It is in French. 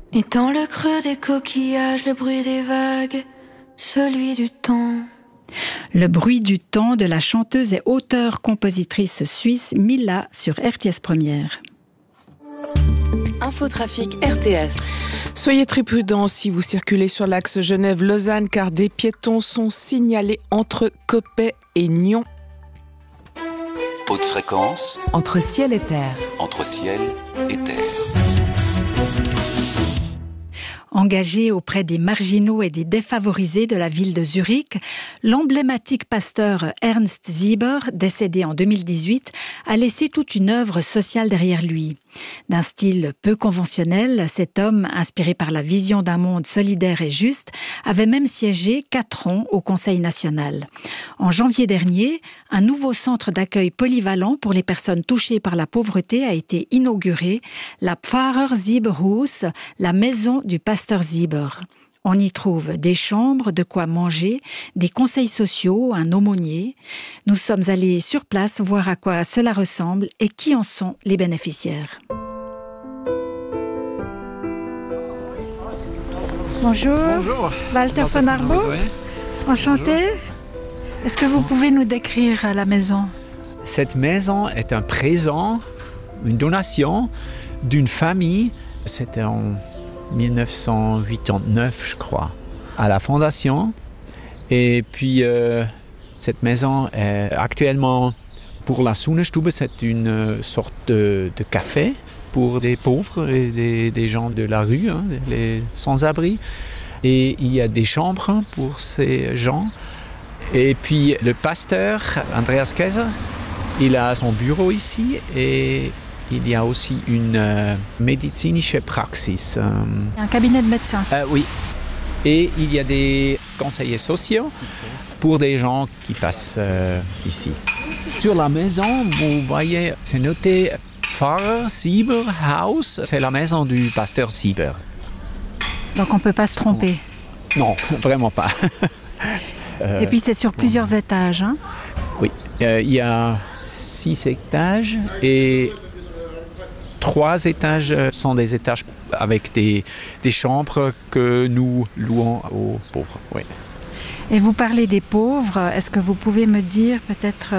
Et dans le creux des coquillages, le bruit des vagues, celui du temps. Le bruit du temps de la chanteuse et auteure-compositrice suisse Mila sur RTS Première. Infotrafic RTS. Soyez très prudents si vous circulez sur l'axe Genève-Lausanne car des piétons sont signalés entre Coppet et Nyon. Haute fréquence. Entre ciel et terre. Entre ciel et terre. Engagé auprès des marginaux et des défavorisés de la ville de Zurich, l'emblématique pasteur Ernst Sieber, décédé en 2018, a laissé toute une œuvre sociale derrière lui. D'un style peu conventionnel, cet homme, inspiré par la vision d'un monde solidaire et juste, avait même siégé 4 ans au Conseil national. En janvier dernier, un nouveau centre d'accueil polyvalent pour les personnes touchées par la pauvreté a été inauguré, la Pfarrer Sieberhaus, la maison du pasteur Sieber. On y trouve des chambres, de quoi manger, des conseils sociaux, un aumônier. Nous sommes allés sur place voir à quoi cela ressemble et qui en sont les bénéficiaires. Bonjour. Bonjour. Walter von Arbo. Oui. Enchanté. Est-ce que vous pouvez nous décrire la maison ? Cette maison est un présent, une donation d'une famille. C'était en 1989, je crois, à la fondation. Et puis, cette maison est actuellement pour la Sonnenstube, c'est une sorte de café pour des pauvres et des gens de la rue, hein, les sans-abri. Et il y a des chambres pour ces gens. Et puis, le pasteur, Andreas Kaiser, il a son bureau ici et il y a aussi une médizinische Praxis. Un cabinet de médecins. Oui. Et il y a des conseillers sociaux pour des gens qui passent ici. Sur la maison, vous voyez, c'est noté Pfarrer Sieber Haus. C'est la maison du pasteur Sieber. Donc on ne peut pas se tromper. Non, vraiment pas. Et puis c'est sur plusieurs étages. Hein ? Oui, il y a 6 étages et 3 étages sont des étages avec des chambres que nous louons aux pauvres. Oui. Et vous parlez des pauvres. Est-ce que vous pouvez me dire peut-être